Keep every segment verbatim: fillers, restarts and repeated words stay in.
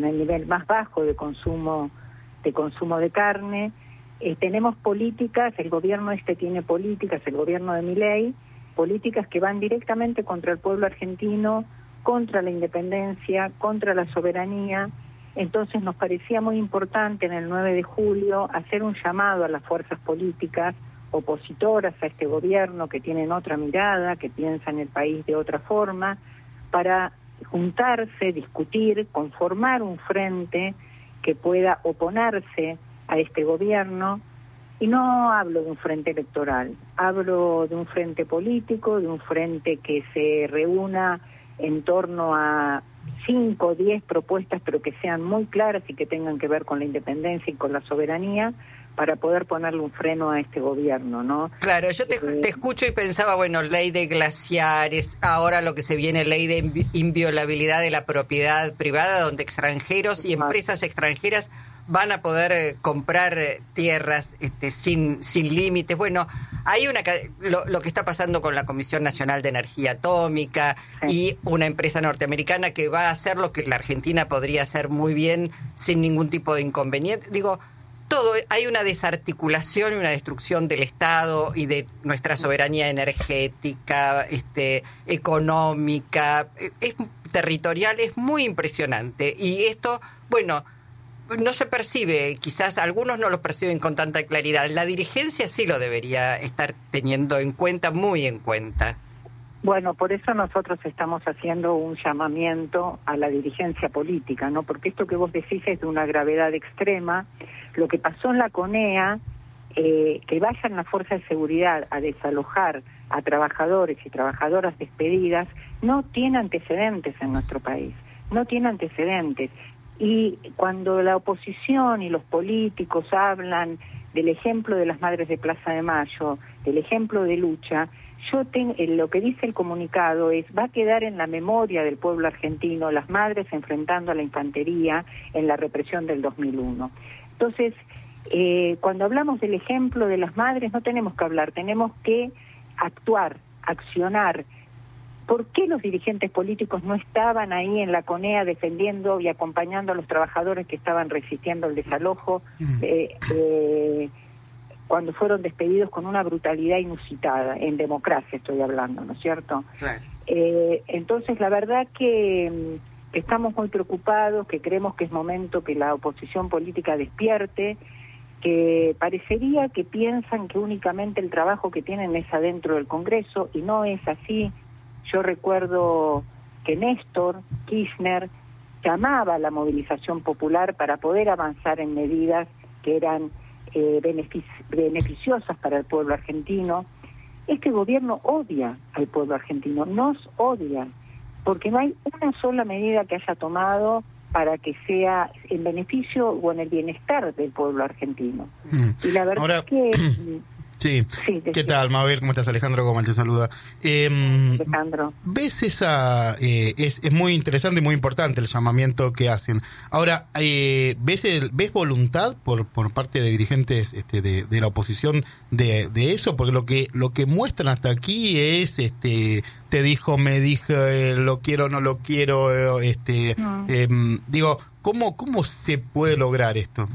con el nivel más bajo de consumo de consumo de carne. Eh, tenemos políticas, el gobierno este tiene políticas, el gobierno de Milei, políticas que van directamente contra el pueblo argentino, contra la independencia, contra la soberanía. Entonces nos parecía muy importante en el nueve de julio hacer un llamado a las fuerzas políticas opositoras a este gobierno, que tienen otra mirada, que piensan el país de otra forma, para juntarse, discutir, conformar un frente que pueda oponerse a este gobierno. Y no hablo de un frente electoral, hablo de un frente político, de un frente que se reúna en torno a cinco o diez propuestas, pero que sean muy claras y que tengan que ver con la independencia y con la soberanía, para poder ponerle un freno a este gobierno, ¿no? Claro, yo te, eh, te escucho y pensaba, bueno, ley de glaciares, ahora lo que se viene, ley de invi- inviolabilidad de la propiedad privada, donde extranjeros y empresas extranjeras van a poder eh, comprar eh, tierras este, sin sin límites. Bueno, hay una lo, lo que está pasando con la Comisión Nacional de Energía Atómica, sí, y una empresa norteamericana que va a hacer lo que la Argentina podría hacer muy bien sin ningún tipo de inconveniente. Digo, todo, hay una desarticulación y una destrucción del Estado y de nuestra soberanía energética, este, económica, es territorial, es muy impresionante. Y esto, bueno, no se percibe, quizás algunos no lo perciben con tanta claridad. La dirigencia sí lo debería estar teniendo en cuenta, muy en cuenta. Bueno, por eso nosotros estamos haciendo un llamamiento a la dirigencia política, ¿no? Porque esto que vos decís es de una gravedad extrema. Lo que pasó en la CONEA, eh, que vayan las fuerzas de seguridad a desalojar a trabajadores y trabajadoras despedidas, no tiene antecedentes en nuestro país, no tiene antecedentes. Y cuando la oposición y los políticos hablan del ejemplo de las Madres de Plaza de Mayo, del ejemplo de lucha, yo ten, lo que dice el comunicado es, va a quedar en la memoria del pueblo argentino las madres enfrentando a la infantería en la represión del dos mil uno. Entonces, eh, cuando hablamos del ejemplo de las madres, no tenemos que hablar, tenemos que actuar, accionar. ¿Por qué los dirigentes políticos no estaban ahí en la CONEA defendiendo y acompañando a los trabajadores que estaban resistiendo el desalojo eh, eh, cuando fueron despedidos con una brutalidad inusitada? En democracia estoy hablando, ¿no es cierto? Claro. Eh, entonces, la verdad que, que estamos muy preocupados, que creemos que es momento que la oposición política despierte, que parecería que piensan que únicamente el trabajo que tienen es adentro del Congreso, y no es así. Yo recuerdo que Néstor Kirchner llamaba a la movilización popular para poder avanzar en medidas que eran eh, benefic- beneficiosas para el pueblo argentino. Este gobierno odia al pueblo argentino, nos odia, porque no hay una sola medida que haya tomado para que sea en beneficio o en el bienestar del pueblo argentino. Mm. Y la verdad Ahora... es que... Sí. sí ¿Qué tal, Mabel? ¿Cómo estás? Alejandro Gómez te saluda. Eh, Alejandro. ¿Ves esa...? Eh, es, es muy interesante y muy importante el llamamiento que hacen. Ahora, eh, ¿ves el, ves voluntad por por parte de dirigentes este, de, de la oposición de, de eso? Porque lo que lo que muestran hasta aquí es, este te dijo, me dijo, eh, lo quiero, no lo quiero. Eh, este no. eh, Digo, ¿cómo cómo se puede lograr esto?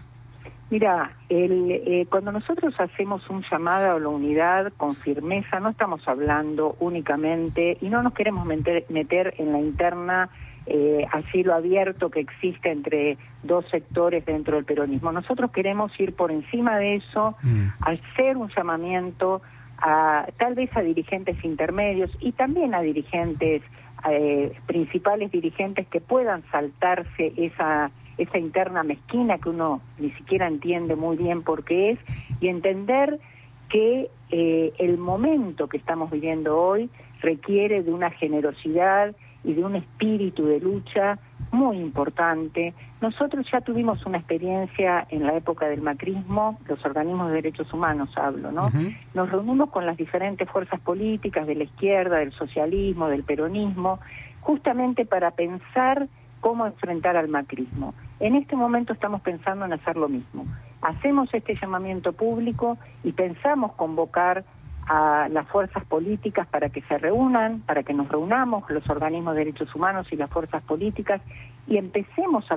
Mira, el, eh, cuando nosotros hacemos un llamado a la unidad con firmeza, no estamos hablando únicamente, y no nos queremos meter, meter en la interna eh, a cielo abierto que existe entre dos sectores dentro del peronismo. Nosotros queremos ir por encima de eso, mm. hacer un llamamiento a tal vez a dirigentes intermedios y también a dirigentes, eh, principales dirigentes que puedan saltarse esa... esa interna mezquina que uno ni siquiera entiende muy bien por qué es, y entender que eh, el momento que estamos viviendo hoy requiere de una generosidad y de un espíritu de lucha muy importante. Nosotros ya tuvimos una experiencia en la época del macrismo, los organismos de derechos humanos hablo, ¿no? Uh-huh. Nos reunimos con las diferentes fuerzas políticas de la izquierda, del socialismo, del peronismo, justamente para pensar cómo enfrentar al macrismo. En este momento estamos pensando en hacer lo mismo. Hacemos este llamamiento público y pensamos convocar a las fuerzas políticas para que se reúnan, para que nos reunamos, los organismos de derechos humanos y las fuerzas políticas, y empecemos a